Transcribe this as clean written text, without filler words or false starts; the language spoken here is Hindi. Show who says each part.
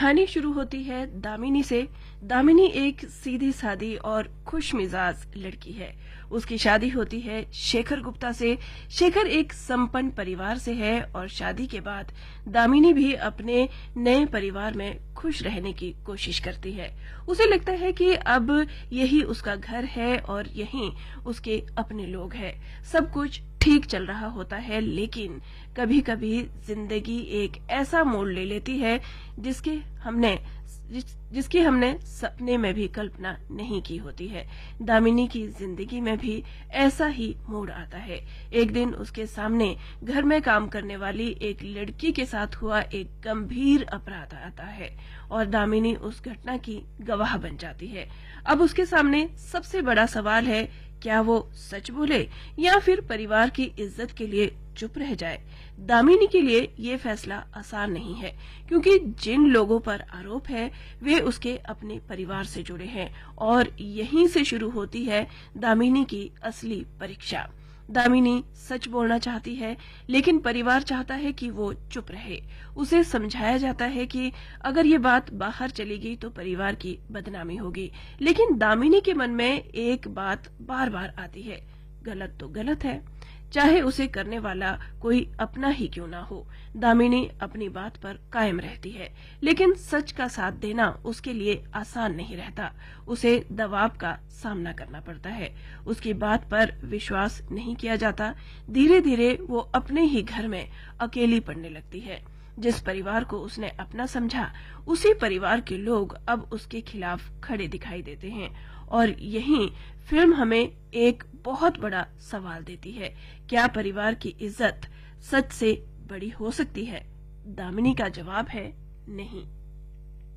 Speaker 1: कहानी शुरू होती है दामिनी से। दामिनी एक सीधी सादी और खुश मिजाज लड़की है। उसकी शादी होती है शेखर गुप्ता से। शेखर एक संपन्न परिवार से है और शादी के बाद दामिनी भी अपने नए परिवार में खुश रहने की कोशिश करती है। उसे लगता है कि अब यही उसका घर है और यही उसके अपने लोग हैं। सब कुछ ठीक चल रहा होता है, लेकिन कभी कभी जिंदगी एक ऐसा मोड़ ले लेती है जिसकी हमने सपने में भी कल्पना नहीं की होती है। दामिनी की जिंदगी में भी ऐसा ही मोड़ आता है। एक दिन उसके सामने घर में काम करने वाली एक लड़की के साथ हुआ एक गंभीर अपराध आता है और दामिनी उस घटना की गवाह बन जाती है। अब उसके सामने सबसे बड़ा सवाल है, क्या वो सच बोले या फिर परिवार की इज्जत के लिए चुप रह जाए। दामिनी के लिए ये फैसला आसान नहीं है, क्योंकि जिन लोगों पर आरोप है वे उसके अपने परिवार से जुड़े हैं और यहीं से शुरू होती है दामिनी की असली परीक्षा। दामिनी सच बोलना चाहती है, लेकिन परिवार चाहता है कि वो चुप रहे। उसे समझाया जाता है कि अगर ये बात बाहर चली गई तो परिवार की बदनामी होगी, लेकिन दामिनी के मन में एक बात बार बार आती है, गलत तो गलत है, चाहे उसे करने वाला कोई अपना ही क्यों ना हो। दामिनी अपनी बात पर कायम रहती है, लेकिन सच का साथ देना उसके लिए आसान नहीं रहता। उसे दबाव का सामना करना पड़ता है। उसकी बात पर विश्वास नहीं किया जाता। धीरे धीरे वो अपने ही घर में अकेली पड़ने लगती है। जिस परिवार को उसने अपना समझा, उसी परिवार के लोग अब उसके खिलाफ खड़े दिखाई देते हैं और यही फिल्म हमें एक बहुत बड़ा सवाल देती है, क्या परिवार की इज्जत सच से बड़ी हो सकती है? दामिनी का जवाब है नहीं।